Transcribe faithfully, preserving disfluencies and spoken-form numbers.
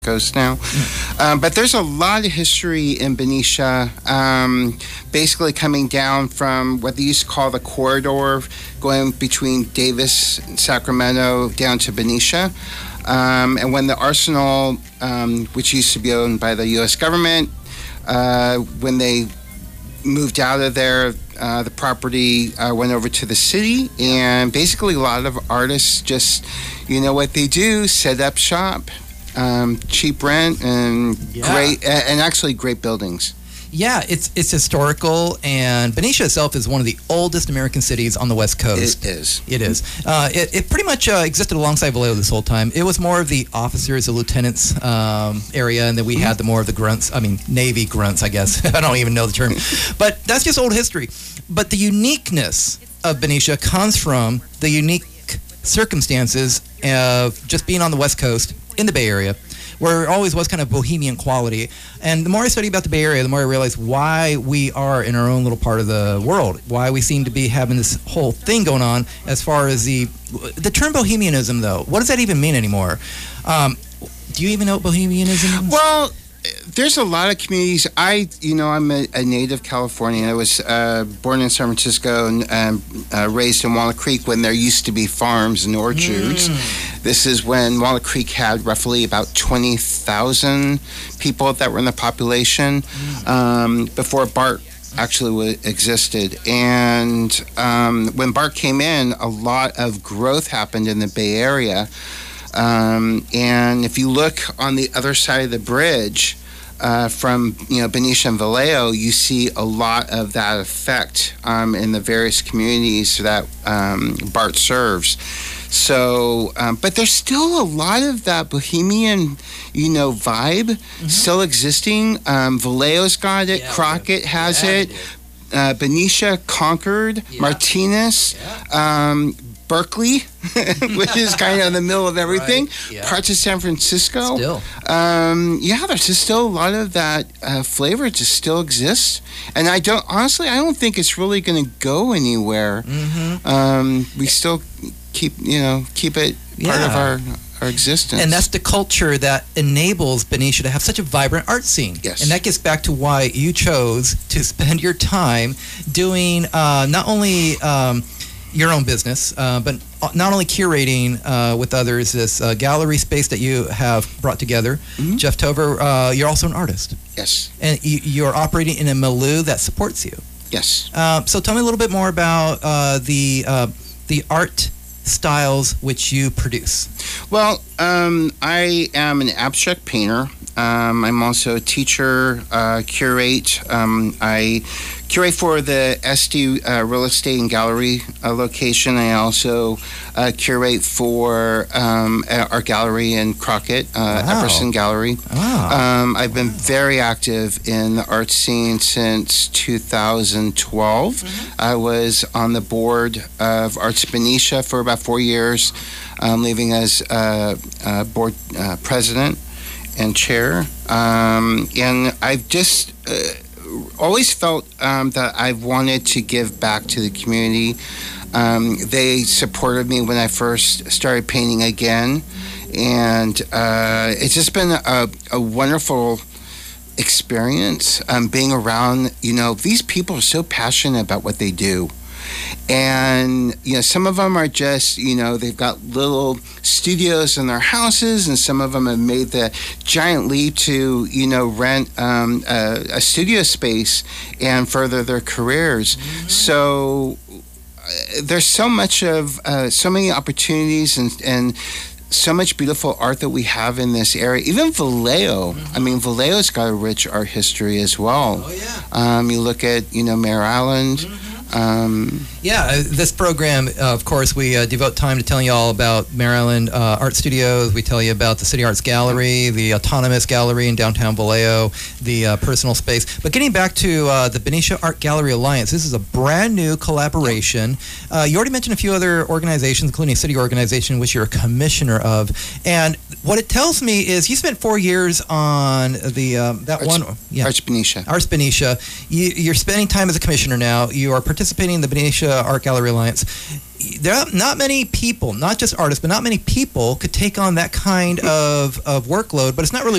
Coast now. Um, but there's a lot of history in Benicia, um, basically coming down from what they used to call the corridor, going between Davis and Sacramento down to Benicia. Um, and when the arsenal, um, which used to be owned by the U S government, uh, when they moved out of there, uh, the property uh, went over to the city, and basically a lot of artists just, you know what they do, set up shop. Um, cheap rent and Yeah. great, and actually great buildings. Yeah, it's it's historical, and Benicia itself is one of the oldest American cities on the West Coast. It is. It is. Uh, it, it pretty much uh, existed alongside Vallejo this whole time. It was more of the officers, the lieutenants um, area, and then we had the more of the grunts. I mean, Navy grunts, I guess. I don't even know the term, but that's just old history. But the uniqueness of Benicia comes from the unique circumstances of just being on the West Coast in the Bay Area, where it always was kind of bohemian quality. And the more I study about the Bay Area, the more I realize why we are in our own little part of the world, why we seem to be having this whole thing going on as far as the the term bohemianism, though. What does that even mean anymore? Um, do you even know what bohemianism is? Well, there's a lot of communities. I, you know, I'm a, a native Californian. I was uh, born in San Francisco and um, uh, raised in Walnut Creek when there used to be farms and orchards. Mm. This is when Walnut Creek had roughly about twenty thousand people that were in the population mm. um, before BART actually w- existed. And um, when BART came in, a lot of growth happened in the Bay Area. Um, and if you look on the other side of the bridge uh, from, you know, Benicia and Vallejo, you see a lot of that effect um, in the various communities that um, BART serves. So, um, but there's still a lot of that bohemian, you know, vibe mm-hmm. still existing. Um, Vallejo's got it. Yeah, Crockett has yeah, it. Uh, Benicia, Concord, yeah. Martinez. Yeah. Um, Berkeley, which is kind of in the middle of everything. Right. Yeah. Parts of San Francisco. Still. Um, yeah, there's just still a lot of that uh, flavor just still exists. And I don't, honestly, I don't think it's really going to go anywhere. Mm-hmm. Um, we still keep, you know, keep it part yeah. of our, our existence. And that's the culture that enables Benicia to have such a vibrant art scene. Yes. And that gets back to why you chose to spend your time doing uh, not only... Um, your own business, uh, but not only curating uh, with others this uh, gallery space that you have brought together. Mm-hmm. Jeff Tover, uh, you're also an artist. Yes. And you, you're operating in a milieu that supports you. Yes. Uh, so tell me a little bit more about uh, the uh, the art styles which you produce. Well, um, I am an abstract painter. Um, I'm also a teacher, uh, curate. Um, I curate for the S D uh, Real Estate and Gallery uh, location. I also uh, curate for um, our gallery in Crockett, uh, wow. Epperson Gallery. Wow. Um, I've been very active in the art scene since two thousand twelve. Mm-hmm. I was on the board of Arts Benicia for about four years, um, leaving as uh, uh, board uh, president and chair. Um, and I've just uh, always felt um, that I wanted to give back to the community. Um, they supported me when I first started painting again. And uh, it's just been a, a wonderful experience um, being around, you know, these people are so passionate about what they do. And, you know, some of them are just, you know, they've got little studios in their houses, and some of them have made the giant leap to, you know, rent um, a, a studio space and further their careers. Mm-hmm. So uh, there's so much of, uh, so many opportunities and, and so much beautiful art that we have in this area. Even Vallejo, mm-hmm. I mean, Vallejo's got a rich art history as well. Oh, yeah. Um, you look at, you know, Mare Island. Mm-hmm. Um, yeah, uh, this program, uh, of course, we uh, devote time to telling you all about Mare Island uh, Art Studios. We tell you about the City Arts Gallery, the Autonomous Gallery in downtown Vallejo, the uh, personal space. But getting back to uh, the Benicia Art Gallery Alliance, this is a brand new collaboration. Uh, you already mentioned a few other organizations, including a city organization, which you're a commissioner of. And what it tells me is you spent four years on the um, that Arts, one. Yeah, Arts Benicia. Arts Benicia. You, you're spending time as a commissioner now. You are participating in the Benicia Art Gallery Alliance. there are not many people, not just artists, but not many people could take on that kind of, of workload. But it's not really